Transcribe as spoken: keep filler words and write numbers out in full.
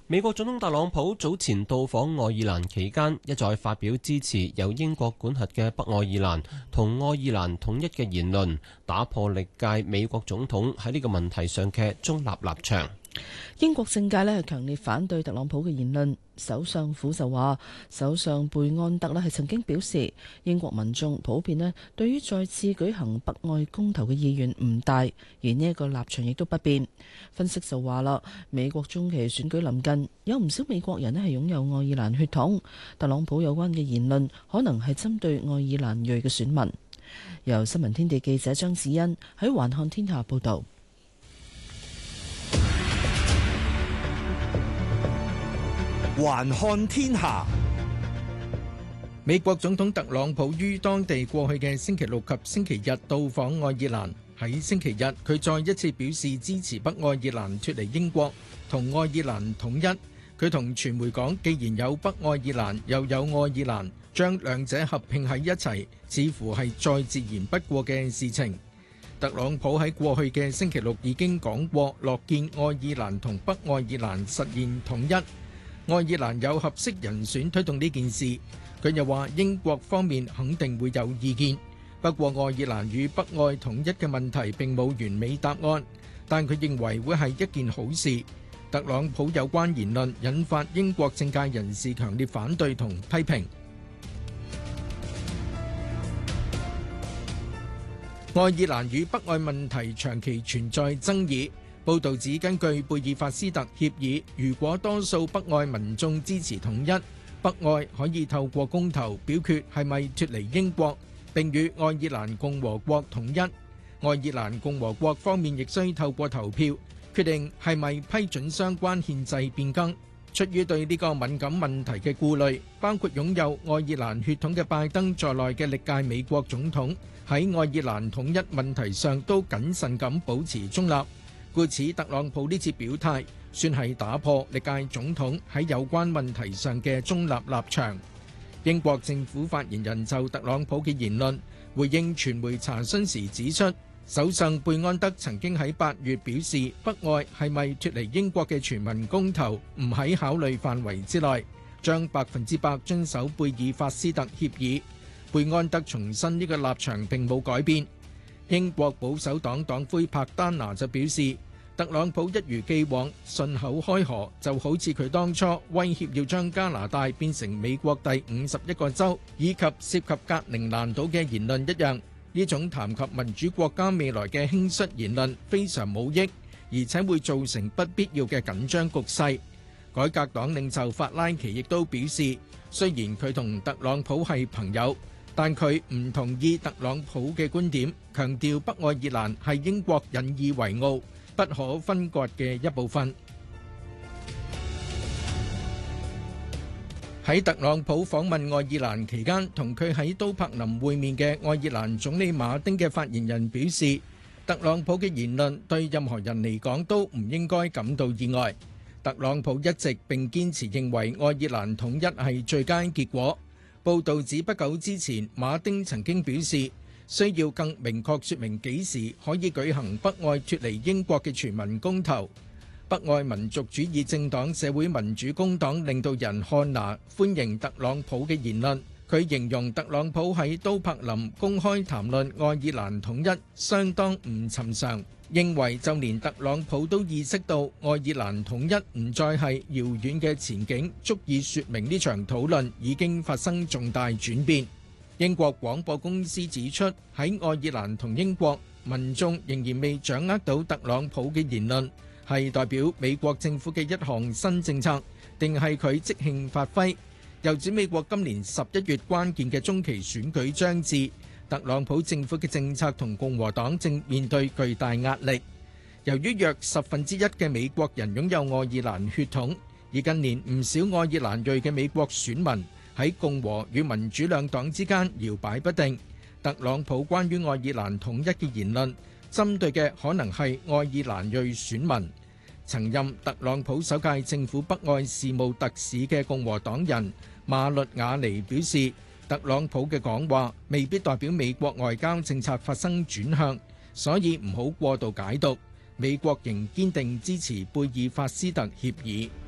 美國總統特朗普早前到訪愛爾蘭期間，一再發表支持由英國管轄嘅北愛爾蘭同愛爾蘭統一嘅言論，打破歷屆美國總統喺呢個問題上嘅中立立場。 英國政界咧係強烈反對特朗普嘅言論，首相府就話，首相貝安德咧係曾經表示，英國民眾普遍咧對於再次舉行北愛公投嘅意願唔大，而呢一個立場亦都不變。分析就話啦，美國中期選舉臨近，有唔少美國人咧係擁有愛爾蘭血統，特朗普有關嘅言論可能係針對愛爾蘭裔嘅選民。由新聞天地記者張子欣喺環看天下報道。 環看天下， 美國總統特朗普於當地過去嘅星期六及星期日到訪愛爾蘭。喺星期日，佢再一次表示支持北愛爾蘭脫離英國，同愛爾蘭統一。佢同傳媒講，既然有北愛爾蘭，又有愛爾蘭，將兩者合併喺一齊，似乎係再自然不過嘅事情。特朗普喺過去嘅星期六已經講過，樂見愛爾蘭同北愛爾蘭實現統一。愛爾蘭有合適人選推動呢件事，佢又話英國方面肯定會有意見。不過愛爾蘭與北愛統一嘅問題並冇完美答案，但佢認為會係一件好事。特朗普有關言論引發英國政界人士強烈反對同批評。愛爾蘭與北愛問題長期存在爭議。報導指，根據貝爾法斯特協議，如果多數北愛民眾支持統一，北愛可以透過公投表決係咪脫離英國，並與愛爾蘭共和國統一。愛爾蘭共和國方面亦需透過投票決定係咪批准相關憲制變更。出於對呢個敏感問題嘅顧慮，包括擁有愛爾蘭血統嘅拜登在內嘅歷屆美國總統喺愛爾蘭統一問題上都謹慎咁保持中立。故此，特朗普呢次表態算係打破歷屆總統喺有關問題上嘅中立立場。英國政府發言人就特朗普嘅言論回應傳媒查詢時指出，首相貝安德曾經喺八月表示，北愛係咪脫離英國嘅全民公投唔喺考慮範圍之內，將百分之百遵守貝爾法斯特協議。貝安德重申呢個立場並冇改變。英國保守黨黨魁柏丹拿就表示，特朗普一如既往順口開河，就好似佢當初威脅要將加拿大變成美國第五十一個州，以及涉及格陵蘭島嘅言論一樣。呢種談及民主國家未來嘅輕率言論非常冇益，而且會造成不必要嘅緊張局勢。改革黨領袖法拉奇亦都表示，雖然佢同特朗普係朋友，但佢唔同意特朗普嘅觀點，強調北愛爾蘭係英國引以為傲、不可分割嘅一部分。喺特朗普訪問愛爾蘭期間，同佢喺都柏林會面嘅愛爾蘭總理馬丁嘅發言人表示，特朗普嘅言論對任何人嚟講都唔應該感到意外。特朗普一直並堅持認為愛爾蘭統一係最佳結果。報導指不久之前，馬丁曾經表示，需要更明確説明幾時可以舉行北愛脫離英國嘅全民公投。北愛民族主義政黨社會民主工黨領導人漢娜歡迎特朗普嘅言論，佢形容特朗普喺都柏林公開談論愛爾蘭統一相當唔尋常，認為就連特朗普都意識到愛爾蘭統一唔再係遙遠嘅前景，足以説明呢場討論已經發生重大轉變。英國廣播公司指出，喺愛爾蘭同英國民眾仍然未掌握到特朗普嘅言論係代表美國政府嘅一項新政策，定係佢即興發揮。又指美國今年十一月關鍵嘅中期選舉將至，特朗普政府嘅政策同共和黨正面對巨大壓力。由於約十分之一嘅美國人擁有愛爾蘭血統，而近年唔少愛爾蘭裔嘅美國選民喺共和與民主兩黨之間搖擺不定，特朗普關於愛爾蘭統一嘅言論針對嘅可能係愛爾蘭裔選民。曾任特朗普首屆政府北愛事務特使嘅共和黨人馬律亞尼表示，特朗普嘅講話未必代表美國外交政策發生轉向，所以唔好過度解讀。美國仍堅定支持貝爾法斯特協議。